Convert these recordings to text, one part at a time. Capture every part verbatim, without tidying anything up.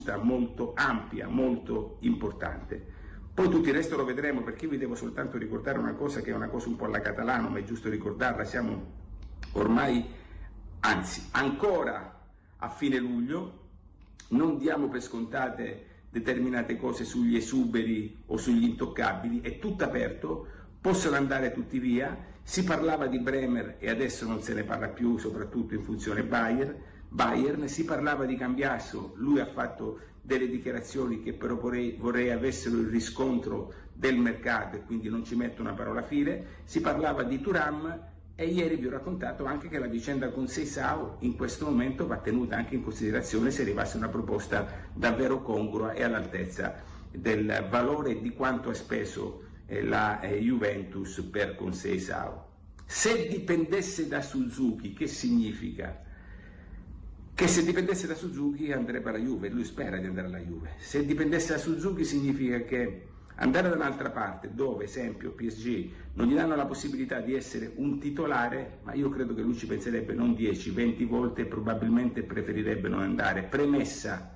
molto ampia, molto importante. Poi tutto il resto lo vedremo, perché io vi devo soltanto ricordare una cosa che è una cosa un po' alla Catalano, ma è giusto ricordarla. Siamo ormai, anzi ancora a fine luglio, non diamo per scontate determinate cose sugli esuberi o sugli intoccabili, è tutto aperto, possono andare tutti via. Si parlava di Bremer e adesso non se ne parla più, soprattutto in funzione Bayern, Bayern. Si parlava di Cambiasso, lui ha fatto delle dichiarazioni che però vorrei, vorrei avessero il riscontro del mercato e quindi non ci metto una parola fine. Si parlava di Thuram e ieri vi ho raccontato anche che la vicenda con Seisao in questo momento va tenuta anche in considerazione se arrivasse una proposta davvero congrua e all'altezza del valore di quanto ha speso eh, la eh, Juventus per con Seisao. Se dipendesse da Suzuki, che significa? Che se dipendesse da Suzuki andrebbe alla Juve, lui spera di andare alla Juve. Se dipendesse da Suzuki significa che andare da un'altra parte, dove esempio P S G non gli danno la possibilità di essere un titolare, ma io credo che lui ci penserebbe non dieci, venti volte, probabilmente preferirebbe non andare. Premessa,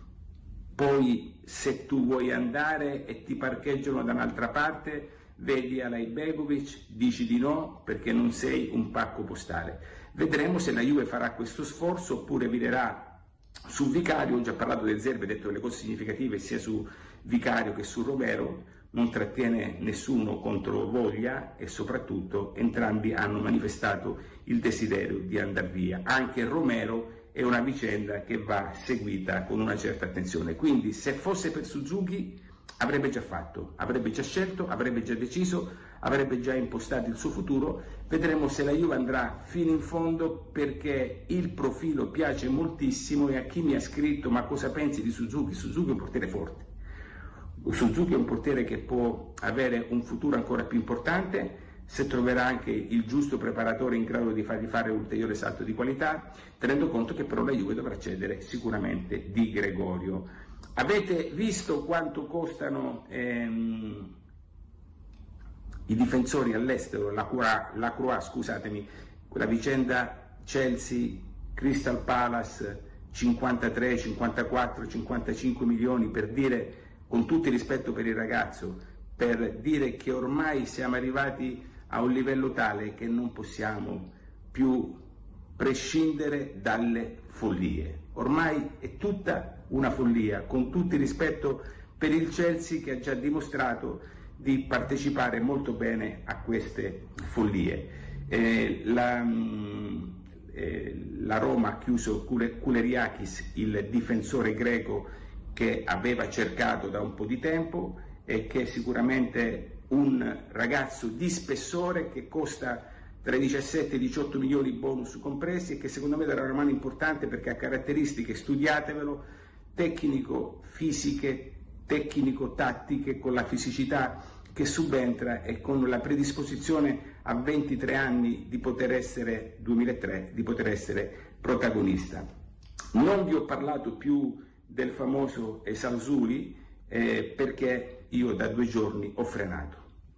poi se tu vuoi andare e ti parcheggiano da un'altra parte, vedi Alay Begovic, dici di no perché non sei un pacco postale. Vedremo se la Juve farà questo sforzo oppure virerà su Vicario. Ho già parlato del Zerbe, ho detto delle cose significative sia su Vicario che su Romero. Non trattiene nessuno contro voglia e soprattutto entrambi hanno manifestato il desiderio di andare via. Anche Romero è una vicenda che va seguita con una certa attenzione. Quindi se fosse per Suzuki avrebbe già fatto, avrebbe già scelto, avrebbe già deciso, avrebbe già impostato il suo futuro. Vedremo se la Juve andrà fino in fondo, perché il profilo piace moltissimo. E a chi mi ha scritto ma cosa pensi di Suzuki? Suzuki è un portiere forte, Suzuki è un portiere che può avere un futuro ancora più importante se troverà anche il giusto preparatore in grado di fargli fare un ulteriore salto di qualità, tenendo conto che però la Juve dovrà cedere sicuramente Di Gregorio. Avete visto quanto costano ehm, i difensori all'estero, la Croix, la Croix, scusatemi, quella vicenda Chelsea, Crystal Palace, cinquantatré, cinquantaquattro, cinquantacinque milioni, per dire, con tutto il rispetto per il ragazzo, per dire che ormai siamo arrivati a un livello tale che non possiamo più prescindere dalle follie. Ormai è tutta una follia, con tutto il rispetto per il Chelsea che ha già dimostrato di partecipare molto bene a queste follie. Eh, la, eh, la Roma ha chiuso Kouleriakis, il difensore greco che aveva cercato da un po' di tempo e che è sicuramente un ragazzo di spessore che costa tra i diciassette e i diciotto milioni bonus compresi e che secondo me darà una mano importante perché ha caratteristiche, studiatevelo, tecnico, fisiche, tecnico-tattiche, con la fisicità che subentra e con la predisposizione a ventitré anni di poter essere, duemilatré, di poter essere protagonista. Non vi ho parlato più del famoso Esalzuli eh, perché io da due giorni ho frenato.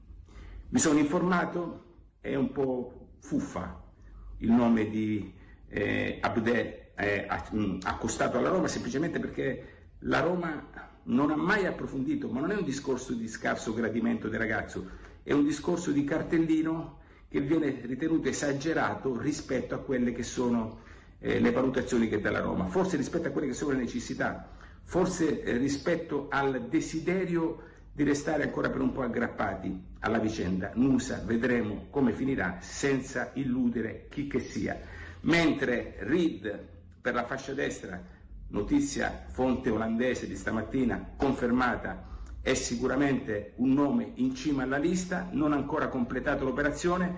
Mi sono informato, è un po' fuffa il nome di eh, Abdè eh, accostato alla Roma, semplicemente perché la Roma non ha mai approfondito, ma non è un discorso di scarso gradimento del ragazzo, è un discorso di cartellino che viene ritenuto esagerato rispetto a quelle che sono eh, le valutazioni che dà la Roma, forse rispetto a quelle che sono le necessità, forse eh, rispetto al desiderio di restare ancora per un po' aggrappati alla vicenda Nusa. Vedremo come finirà, senza illudere chi che sia. Mentre Reed per la fascia destra, notizia fonte olandese di stamattina confermata, è sicuramente un nome in cima alla lista, non ha ancora completato l'operazione.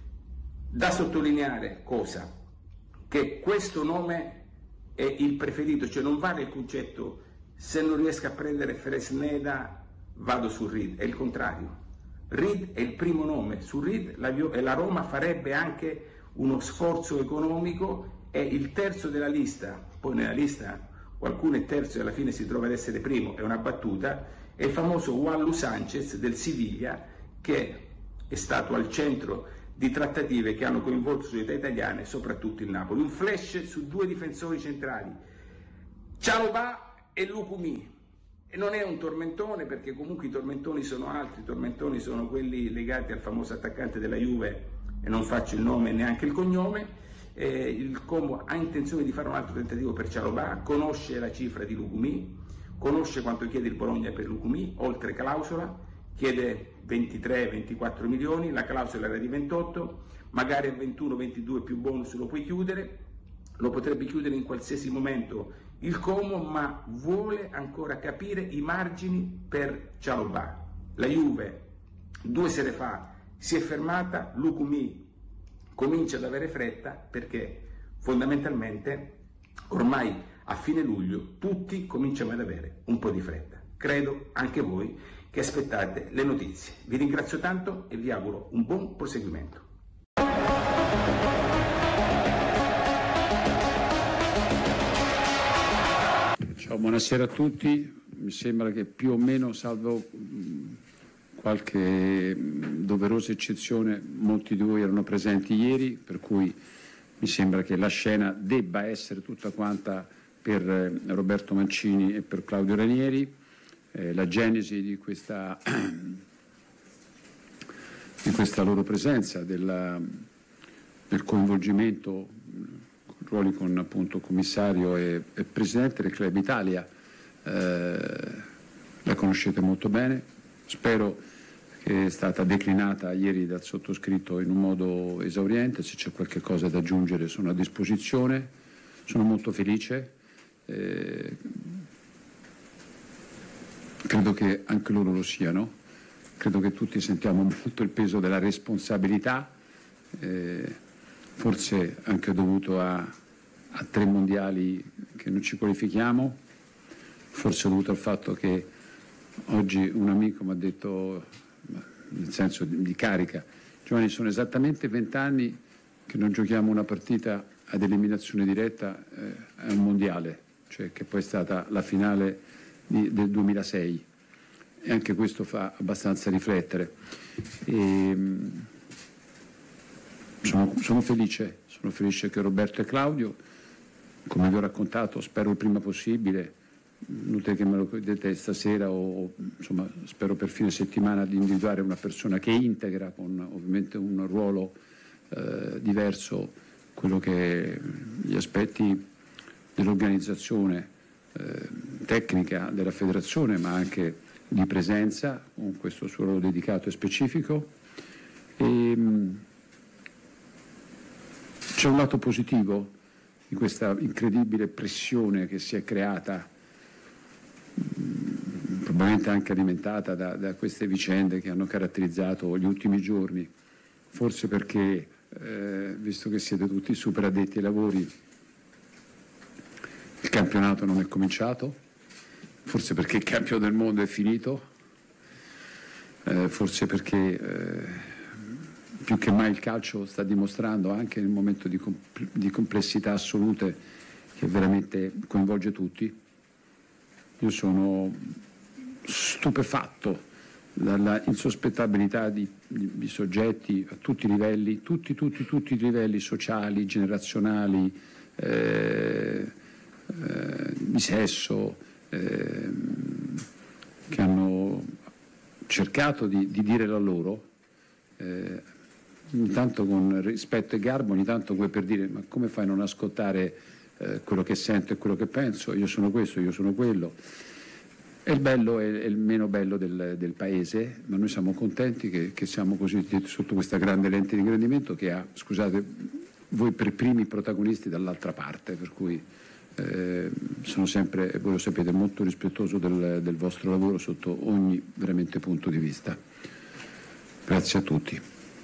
Da sottolineare cosa? Che questo nome è il preferito, cioè non vale il concetto se non riesco a prendere Fresneda vado su Reed, è il contrario. Reed è il primo nome, su Reed la, la Roma farebbe anche uno sforzo economico, è il terzo della lista, poi nella lista qualcuno è terzo e alla fine si trova ad essere primo, è una battuta, è il famoso Wallu Sanchez del Siviglia, che è stato al centro di trattative che hanno coinvolto società italiane, soprattutto il Napoli. Un flash su due difensori centrali, Chalobah e Lucumí. E non è un tormentone, perché comunque i tormentoni sono altri, i tormentoni sono quelli legati al famoso attaccante della Juve, e non faccio il nome e neanche il cognome. Eh, il Como ha intenzione di fare un altro tentativo per Cialobà, conosce la cifra di Lucumí, conosce quanto chiede il Bologna per Lucumí, oltre clausola, chiede ventitré ventiquattro milioni, la clausola era di ventotto, magari a ventuno ventidue più bonus lo puoi chiudere, lo potrebbe chiudere in qualsiasi momento il Como, ma vuole ancora capire i margini per Cialobà. La Juve due sere fa si è fermata, Lucumí comincia ad avere fretta, perché fondamentalmente ormai a fine luglio tutti cominciamo ad avere un po' di fretta. Credo anche voi che aspettate le notizie. Vi ringrazio tanto e vi auguro un buon proseguimento. Ciao, buonasera a tutti. Mi sembra che più o meno, salvo qualche doverosa eccezione, molti di voi erano presenti ieri, per cui mi sembra che la scena debba essere tutta quanta per Roberto Mancini e per Claudio Ranieri. Eh, la genesi di questa, di questa loro presenza, della, del coinvolgimento, ruoli con appunto commissario e, e presidente del Club Italia, eh, la conoscete molto bene. Spero che è stata declinata ieri dal sottoscritto in un modo esauriente. Se c'è qualche cosa da aggiungere sono a disposizione. Sono molto felice. Eh, credo che anche loro lo siano. Credo che tutti sentiamo molto il peso della responsabilità, eh, forse anche dovuto a, a tre mondiali che non ci qualifichiamo, forse dovuto al fatto che oggi un amico mi ha detto, nel senso di, di carica, Giovanni, sono esattamente vent'anni che non giochiamo una partita ad eliminazione diretta eh, a un mondiale, cioè che poi è stata la finale di, del duemilasei, e anche questo fa abbastanza riflettere. E, sono, sono felice, sono felice che Roberto e Claudio, come vi ho raccontato, spero il prima possibile, inutile che me lo chiedete stasera o insomma spero per fine settimana di individuare una persona che integra con ovviamente un ruolo eh, diverso quello che gli aspetti dell'organizzazione eh, tecnica della federazione, ma anche di presenza con questo suo ruolo dedicato e specifico. E, mh, c'è un lato positivo di questa incredibile pressione che si è creata, probabilmente anche alimentata da, da queste vicende che hanno caratterizzato gli ultimi giorni, forse perché, eh, visto che siete tutti super addetti ai lavori, il campionato non è cominciato, forse perché il campionato del mondo è finito, eh, forse perché eh, più che mai il calcio sta dimostrando, anche nel momento di, compl- di complessità assolute, che veramente coinvolge tutti. Io sono stupefatto dalla insospettabilità di, di, di soggetti a tutti i livelli, tutti, tutti, tutti i livelli sociali, generazionali, eh, eh, di sesso, eh, che hanno cercato di, di dire la loro, eh, ogni tanto con rispetto e garbo, ogni tanto come per dire: ma come fai a non ascoltare eh, quello che sento e quello che penso? Io sono questo, io sono quello. E il bello è, è il meno bello del, del paese, ma noi siamo contenti che, che siamo così sotto questa grande lente di ingrandimento che ha, scusate, voi per primi protagonisti dall'altra parte, per cui eh, sono sempre, e voi lo sapete, molto rispettoso del, del vostro lavoro sotto ogni veramente punto di vista. Grazie a tutti.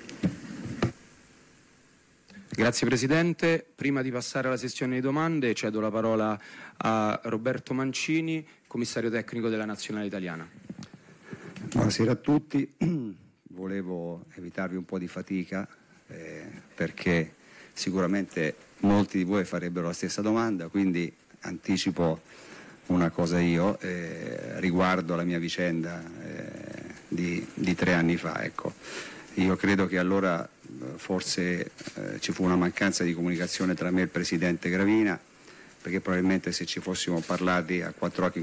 Grazie Presidente. Prima di passare alla sessione di domande cedo la parola a Roberto Mancini, commissario tecnico della Nazionale italiana. Buonasera a tutti. Volevo evitarvi un po' di fatica eh, perché sicuramente molti di voi farebbero la stessa domanda, quindi anticipo una cosa io eh, riguardo alla mia vicenda eh, di, di tre anni fa. Ecco. Io credo che allora forse eh, ci fu una mancanza di comunicazione tra me e il Presidente Gravina, perché probabilmente se ci fossimo parlati a quattro occhi